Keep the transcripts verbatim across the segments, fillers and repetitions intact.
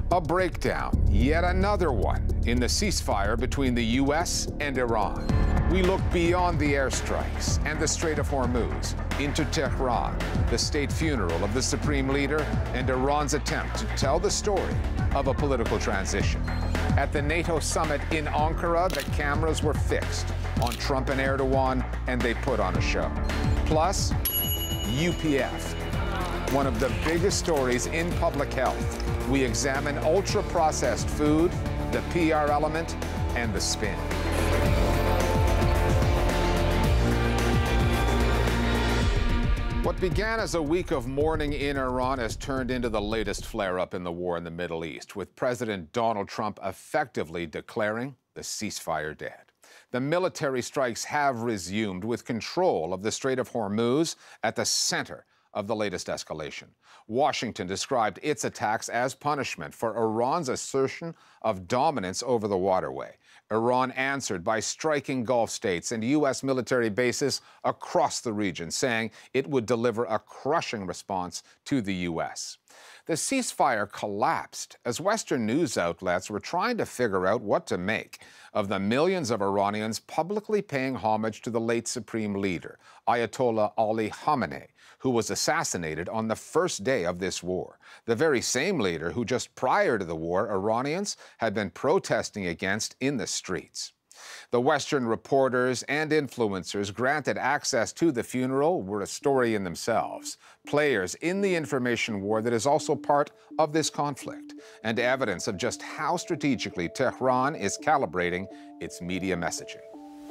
A breakdown, yet another one, in the ceasefire between the U S and Iran. We look beyond the airstrikes and the Strait of Hormuz into Tehran, the state funeral of the supreme leader, and Iran's attempt to tell the story of a political transition. At the NATO summit in Ankara, the cameras were fixed on Trump and Erdogan, and they put on a show. Plus, U P F, one of the biggest stories in public health. We examine ultra-processed food, the P R element, and the spin. What began as a week of mourning in Iran has turned into the latest flare-up in the war in the Middle East, with President Donald Trump effectively declaring the ceasefire dead. The military strikes have resumed, with control of the Strait of Hormuz at the center of the latest escalation. Washington described its attacks as punishment for Iran's assertion of dominance over the waterway. Iran answered by striking Gulf states and U S military bases across the region, saying it would deliver a crushing response to the U S. The ceasefire collapsed as Western news outlets were trying to figure out what to make of the millions of Iranians publicly paying homage to the late supreme leader, Ayatollah Ali Khamenei, who was assassinated on the first day of this war. The very same leader who just prior to the war, Iranians had been protesting against in the streets. The Western reporters and influencers granted access to the funeral were a story in themselves, players in the information war that is also part of this conflict, and evidence of just how strategically Tehran is calibrating its media messaging.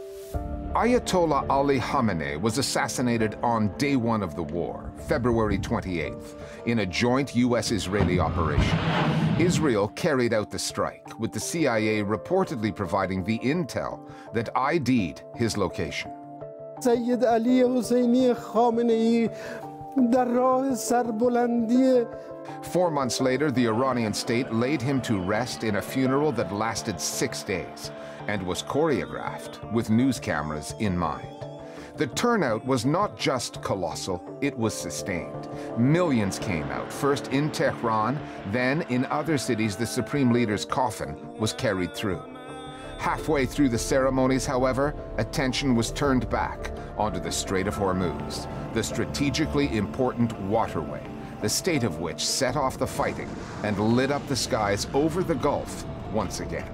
Ayatollah Ali Khamenei was assassinated on day one of the war, February twenty-eighth, in a joint U S-Israeli operation. Israel carried out the strike, with the C I A reportedly providing the intel that I D'd his location. Sayyid Ali Hosseini Khamenei dar rah sarbulandi. Four months later, the Iranian state laid him to rest in a funeral that lasted six days and was choreographed with news cameras in mind. The turnout was not just colossal, it was sustained. Millions came out, first in Tehran, then in other cities the supreme leader's coffin was carried through. Halfway through the ceremonies, however, attention was turned back onto the Strait of Hormuz, the strategically important waterway, the state of which set off the fighting and lit up the skies over the Gulf once again.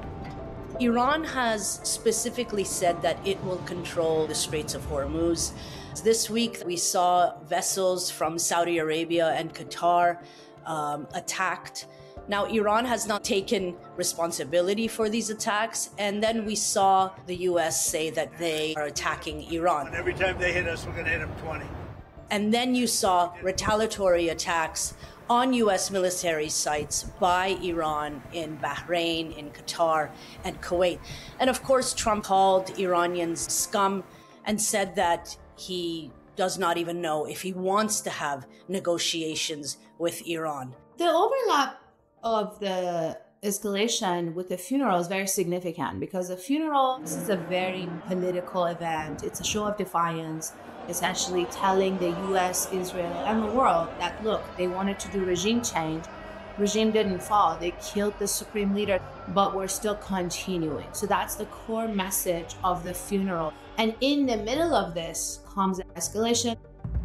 Iran has specifically said that it will control the Straits of Hormuz. This week, we saw vessels from Saudi Arabia and Qatar um, attacked. Now, Iran has not taken responsibility for these attacks, and then we saw the U S say that they are attacking Iran. And every time they hit us, we're going to hit them twenty. And then you saw retaliatory attacks on U S military sites by Iran in Bahrain, in Qatar, and Kuwait. And of course, Trump called Iranians scum and said that he does not even know if he wants to have negotiations with Iran. The overlap of the escalation with the funeral is very significant because the funeral, this is a very political event. It's a show of defiance, essentially telling the U S, Israel, and the world that, look, they wanted to do regime change. Regime didn't fall. They killed the supreme leader, but we're still continuing. So that's the core message of the funeral. And in the middle of this comes escalation.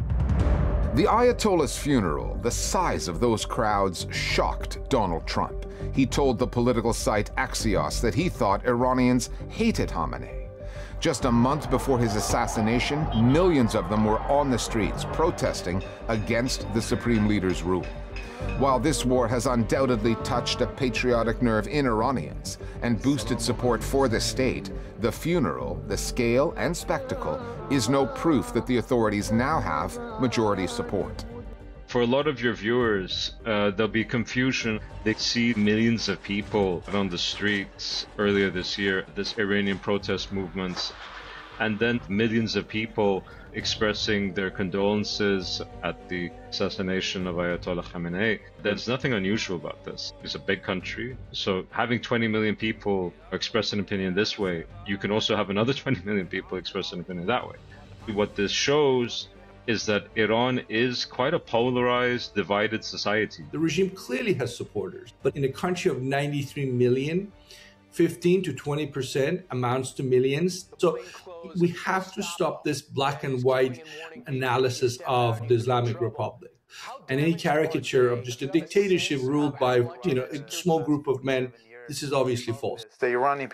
The Ayatollah's funeral, the size of those crowds shocked Donald Trump. He told the political site Axios that he thought Iranians hated Khamenei. Just a month before his assassination, millions of them were on the streets protesting against the supreme leader's rule. While this war has undoubtedly touched a patriotic nerve in Iranians and boosted support for the state, the funeral, the scale and spectacle is no proof that the authorities now have majority support. For a lot of your viewers, uh, there'll be confusion. They see millions of people on the streets earlier this year, this Iranian protest movements, and then millions of people expressing their condolences at the assassination of Ayatollah Khamenei. There's nothing unusual about this. It's a big country, so having twenty million people express an opinion this way, you can also have another twenty million people express an opinion that way. What this shows is that Iran is quite a polarized, divided society. The regime clearly has supporters, but in a country of ninety-three million, fifteen to twenty percent amounts to millions. So we have to stop this black and white analysis of the Islamic Republic. And any caricature of just a dictatorship ruled by, you know, a small group of men, this is obviously false. The Iranian